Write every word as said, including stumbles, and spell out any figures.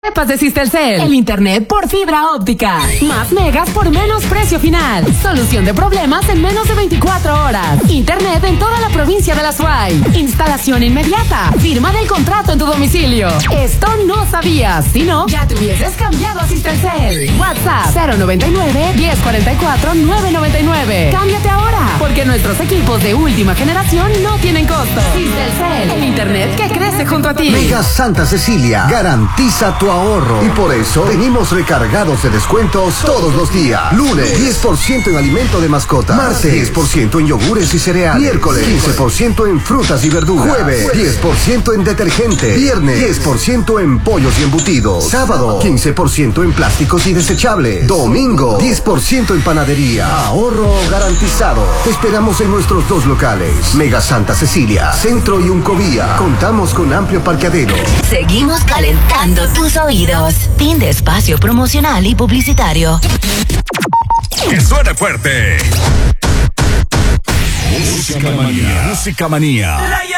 Cepas de Sistelcel, el internet por fibra óptica. Más megas por menos precio final. Solución de problemas en menos de veinticuatro horas. Internet en toda la provincia de La Suay. Instalación inmediata. Firma del contrato en tu domicilio. Esto no sabías, si no, ya te hubieses cambiado a Sistelcel. WhatsApp cero noventa y nueve, diez cuarenta y cuatro, nueve noventa y nueve. Cámbiate ahora, porque nuestros equipos de última generación no tienen costo. Sistelcel, el internet que crece junto a ti. Mega Santa Cecilia garantiza tu ahorro y por eso venimos recargados de descuentos todos los días. Lunes, diez por ciento en alimento de mascota. Martes, diez por ciento en yogures y cereales. Miércoles, quince por ciento en frutas y verduras. Jueves, diez por ciento en detergente. Viernes, diez por ciento en pollos y embutidos. Sábado, quince por ciento en plásticos y desechables. Domingo, diez por ciento en panadería. Ahorro garantizado. Te esperamos en nuestros dos locales. Mega Santa Cecilia, Centro y Uncovía. Contamos con amplio parqueadero. Seguimos calentando tus oídos. Fin de espacio promocional y publicitario. Que suene fuerte. Música manía. Música manía.